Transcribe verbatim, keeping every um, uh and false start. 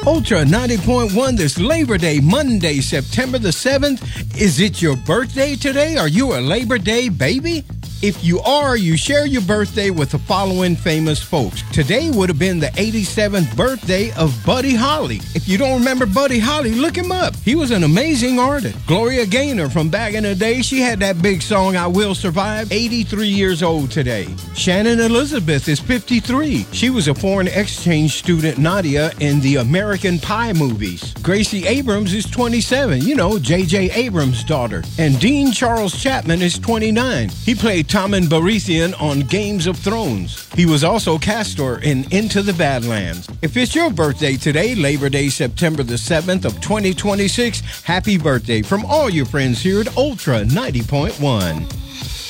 Ultra ninety point one this Labor Day, Monday, September the seventh. Is it your birthday today? Are you a Labor Day baby? If you are, you share your birthday with the following famous folks. Today would have been the eighty-seventh birthday of Buddy Holly. If you don't remember Buddy Holly, look him up. He was an amazing artist. Gloria Gaynor from back in the day, she had that big song, I Will Survive, eighty-three years old today. Shannon Elizabeth is fifty-three. She was a foreign exchange student, Nadia, in the American Pie movies. Gracie Abrams is twenty-seven, you know, J J Abrams' daughter. And Dean Charles Chapman is twenty-nine. He played Tommen Baratheon on Games of Thrones. He was also Castor in Into the Badlands. If it's your birthday today, Labor Day, September the seventh of twenty twenty-six, happy birthday from all your friends here at Ultra ninety point one.